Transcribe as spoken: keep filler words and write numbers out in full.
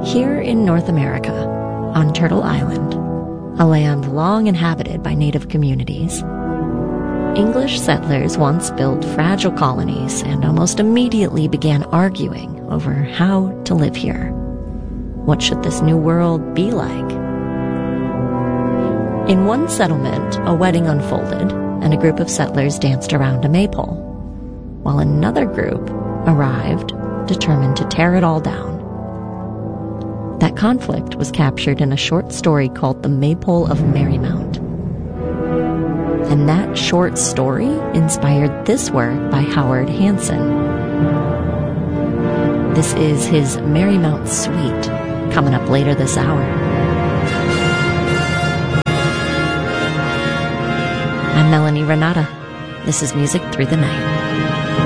Here in North America, on Turtle Island, a land long inhabited by native communities, English settlers once built fragile colonies and almost immediately began arguing over how to live here. What should this new world be like? In one settlement, a wedding unfolded, and a group of settlers danced around a maypole, while another group arrived, determined to tear it all down. That conflict was captured in a short story called The Maypole of Merrymount. And that short story inspired this work by Howard Hanson. This is his Merrymount Suite, coming up later this hour. I'm Melanie Renata. This is Music Through the Night.